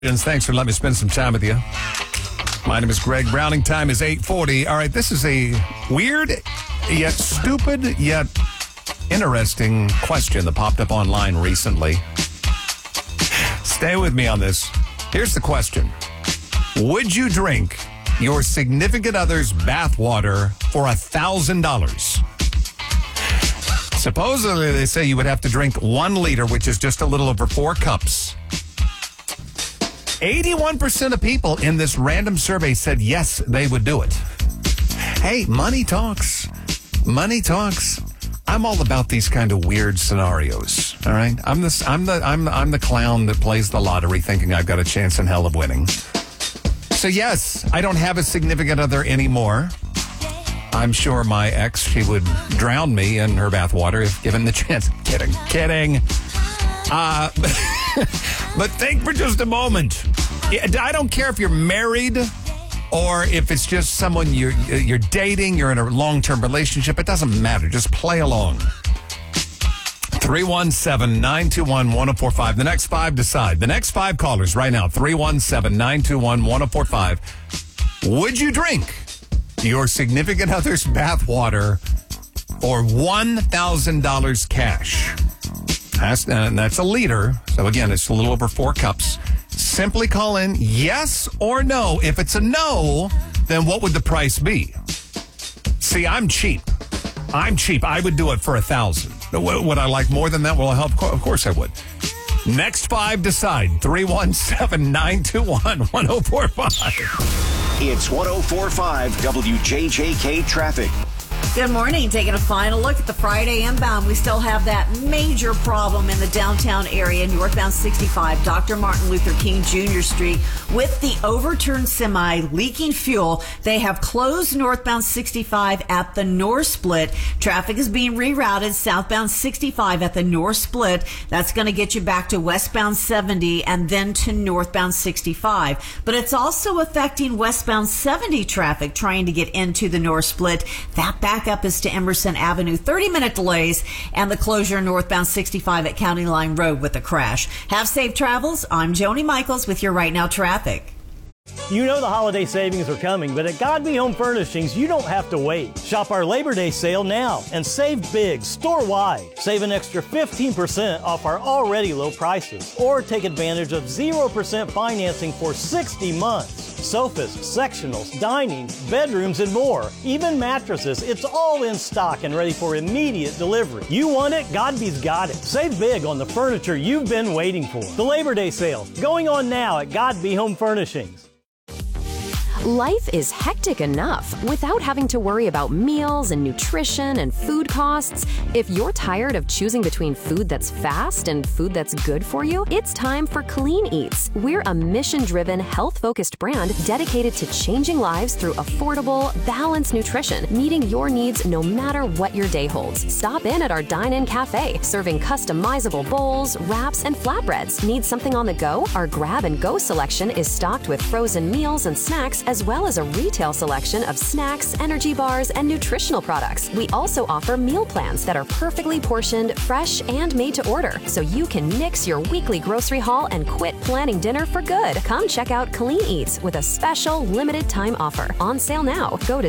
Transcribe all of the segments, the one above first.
Thanks for letting me spend some time with you. My name is Greg Browning. Time is 8:40. All right, this is a weird, yet stupid, yet interesting question that popped up online recently. Stay with me on this. Here's the question. Would you drink your significant other's bathwater for $1,000? Supposedly, they say you would have to drink 1 liter, which is just a little over 4 cups. 81% of people in this random survey said yes, they would do it. Hey, money talks. Money talks. I'm all about these kind of weird scenarios. All right, I'm the clown that plays the lottery, thinking I've got a chance in hell of winning. So yes, I don't have a significant other anymore. I'm sure my ex, she would drown me in her bathwater if given the chance. Kidding. But think for just a moment. I don't care if you're married or if it's just someone you're dating, you're in a long-term relationship. It doesn't matter. Just play along. 317-921-1045. The next 5 decide. The next 5 callers right now. 317-921-1045. Would you drink your significant other's bathwater for $1,000 cash? That's a liter. So again, it's a little over 4 cups. Simply call in yes or no. If it's a no, then what would the price be? See, I'm cheap. I would do it for $1,000. Would I like more than that? Well, of course I would. Next 5 decide. 317-921-1045. It's 1045 WJJK Traffic. Good morning. Taking a final look at the Friday inbound. We still have that major problem in the downtown area, northbound 65, Dr. Martin Luther King Jr. Street, with the overturned semi leaking fuel. They have closed northbound 65 at the North Split. Traffic is being rerouted southbound 65 at the North Split. That's going to get you back to westbound 70 and then to northbound 65. But it's also affecting westbound 70 traffic trying to get into the North Split. That backup is to Emerson Avenue, 30-minute delays, and the closure northbound 65 at County Line Road with a crash. Have safe travels. I'm Joni Michaels with your Right Now traffic. You know the holiday savings are coming, but at Godby Home Furnishings, you don't have to wait. Shop our Labor Day sale now and save big store-wide. Save an extra 15% off our already low prices, or take advantage of 0% financing for 60 months. Sofas, sectionals, dining, bedrooms, and more. Even mattresses, it's all in stock and ready for immediate delivery. You want it? Godby's got it. Save big on the furniture you've been waiting for. The Labor Day sale, going on now at Godby Home Furnishings. Life is hectic enough without having to worry about meals and nutrition and food costs. If you're tired of choosing between food that's fast and food that's good for you, it's time for Clean Eats. We're a mission-driven, health-focused brand dedicated to changing lives through affordable, balanced nutrition, meeting your needs no matter what your day holds. Stop in at our dine-in cafe, serving customizable bowls, wraps, and flatbreads. Need something on the go? Our grab-and-go selection is stocked with frozen meals and snacks, as well as a retail selection of snacks, energy bars, and nutritional products. We also offer meal plans that are perfectly portioned, fresh, and made to order, so you can nix your weekly grocery haul and quit planning dinner for good. Come check out Clean Eats with a special limited time offer. On sale now. Go to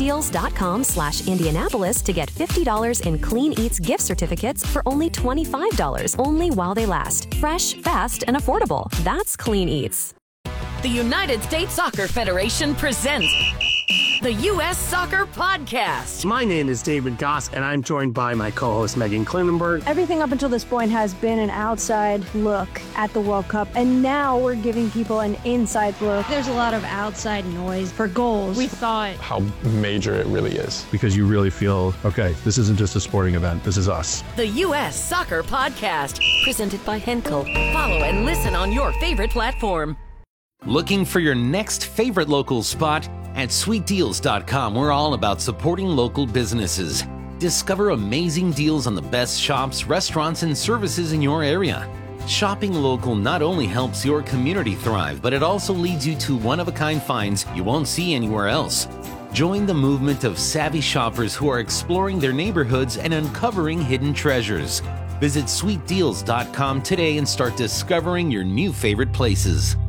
sweetdeals.com/Indianapolis to get $50 in Clean Eats gift certificates for only $25, only while they last. Fresh, fast, and affordable. That's Clean Eats. The United States Soccer Federation presents the U.S. Soccer Podcast. My name is David Goss, and I'm joined by my co-host Megan Klinenberg. Everything up until this point has been an outside look at the World Cup, and now we're giving people an inside look. There's a lot of outside noise for goals. We thought how major it really is. Because you really feel, okay, this isn't just a sporting event, this is us. The U.S. Soccer Podcast, presented by Henkel. Follow and listen on your favorite platform. Looking for your next favorite local spot? At sweetdeals.com, we're all about supporting local businesses. Discover amazing deals on the best shops, restaurants, and services in your area. Shopping local not only helps your community thrive, but it also leads you to one-of-a-kind finds you won't see anywhere else. Join the movement of savvy shoppers who are exploring their neighborhoods and uncovering hidden treasures. Visit sweetdeals.com today and start discovering your new favorite places.